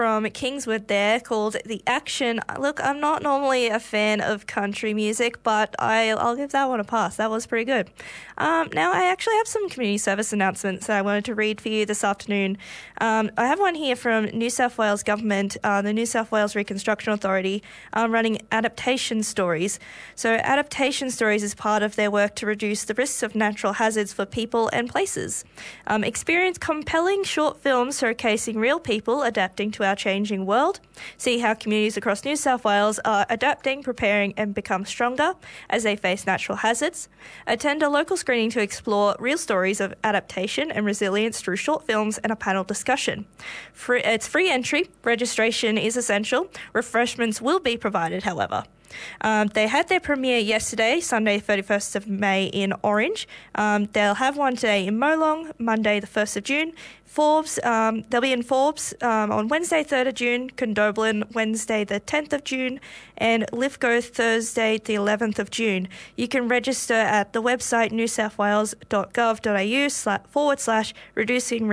from Kingswood there called The Action. Look, I'm not normally a fan of country music, but I'll give that one a pass. That was pretty good. Now, I actually have some community service announcements that I wanted to read for you this afternoon. I have one here from New South Wales Government, the New South Wales Reconstruction Authority, running adaptation stories. So adaptation stories is part of their work to reduce the risks of natural hazards for people and places. Experience compelling short films showcasing real people adapting to our changing world. See how communities across New South Wales are adapting, preparing and become stronger as they face natural hazards. Attend a local screening to explore real stories of adaptation and resilience through short films and a panel discussion. It's free entry. Registration is essential. Refreshments will be provided, however. They had their premiere yesterday, Sunday 31st of May in Orange. They'll have one today in Molong, Monday the 1st of June. Forbes, they'll be in Forbes on Wednesday 3rd of June, Condobolin Wednesday the 10th of June, and Lithgow Thursday the 11th of June. You can register at the website newsouthwales.gov.au/reducing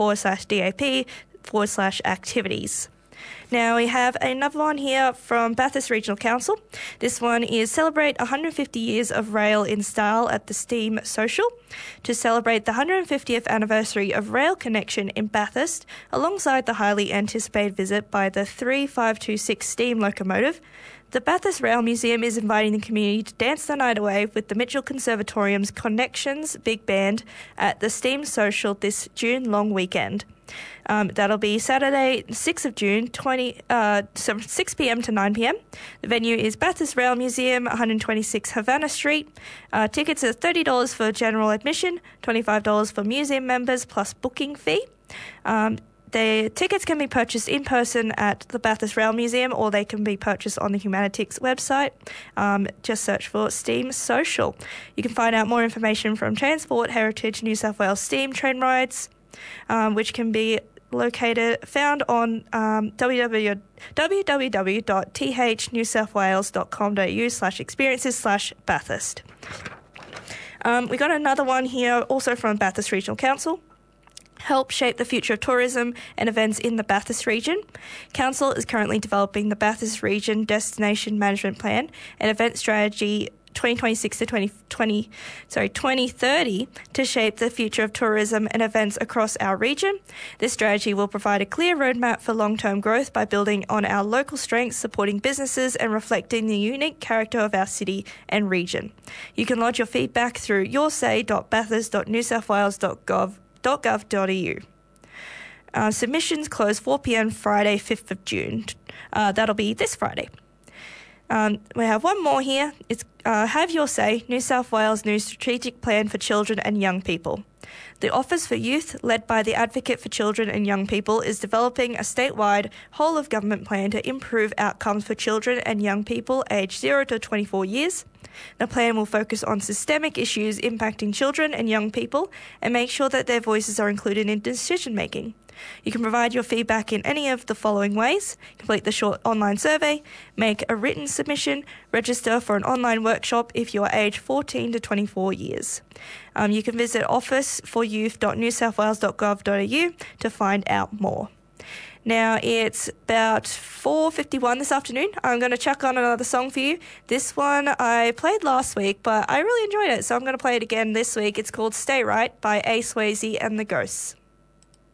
risk/DAP/activities. Now we have another one here from Bathurst Regional Council. This one is celebrate 150 years of rail in style at the Steam Social. To celebrate the 150th anniversary of Rail Connection in Bathurst, alongside the highly anticipated visit by the 3526 steam locomotive, the Bathurst Rail Museum is inviting the community to dance the night away with the Mitchell Conservatorium's Connections Big Band at the Steam Social this June long weekend. That'll be Saturday, 6th of June, 6 p.m. to 9 p.m. The venue is Bathurst Rail Museum, 126 Havana Street. Tickets are $30 for general admission, $25 for museum members plus booking fee. The tickets can be purchased in person at the Bathurst Rail Museum, or they can be purchased on the Humanitix website. Just search for Steam Social. You can find out more information from Transport Heritage New South Wales Steam Train Rides, which can be found on www.thnewsouthwales.com.au/experiences/Bathurst. We got another one here also from Bathurst Regional Council. Help shape the future of tourism and events in the Bathurst region. Council is currently developing the Bathurst Region Destination Management Plan and Event Strategy 2026 to 2030 to shape the future of tourism and events across our region. This strategy will provide a clear roadmap for long-term growth by building on our local strengths, supporting businesses and reflecting the unique character of our city and region. You can lodge your feedback through yoursay.bathurst.newsouthwales.gov.au. Submissions close 4 p.m. Friday, 5th of June. That'll be this Friday. We have one more here. It's Have Your Say, New South Wales' new strategic plan for children and young people. The Office for Youth, led by the Advocate for Children and Young People, is developing a statewide whole-of-government plan to improve outcomes for children and young people aged 0 to 24 years. The plan will focus on systemic issues impacting children and young people and make sure that their voices are included in decision-making. You can provide your feedback in any of the following ways: complete the short online survey, make a written submission, register for an online workshop if you are aged 14 to 24 years. You can visit officeforyouth.newsouthwales.gov.au to find out more. Now, it's about 4:51 this afternoon. I'm going to chuck on another song for you. This one I played last week, but I really enjoyed it, so I'm going to play it again this week. It's called Stay Right by A. Swayze and the Ghosts.